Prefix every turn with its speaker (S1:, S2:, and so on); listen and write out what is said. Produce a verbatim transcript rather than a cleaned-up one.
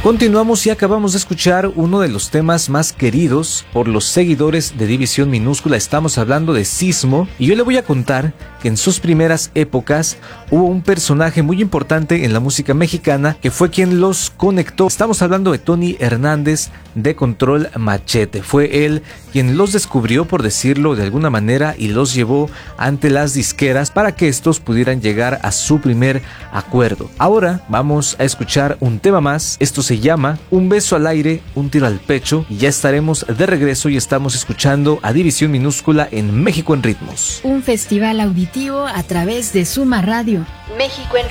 S1: Continuamos y acabamos de escuchar uno de los temas más queridos por los seguidores de División Minúscula. Estamos hablando de Sismo, y yo le voy a contar que en sus primeras épocas hubo un personaje muy importante en la música mexicana que fue quien los conectó. Estamos hablando de Tony Hernández de Control Machete. Fue él quien los descubrió, por decirlo de alguna manera, y los llevó ante las disqueras para que estos pudieran llegar a su primer acuerdo. Ahora vamos a escuchar un tema más. Esto se llama Un beso al aire, un tiro al pecho, y ya estaremos de regreso y estamos escuchando a División Minúscula en México en Ritmos.
S2: Un festival auditivo a través de Suma Radio.
S3: México en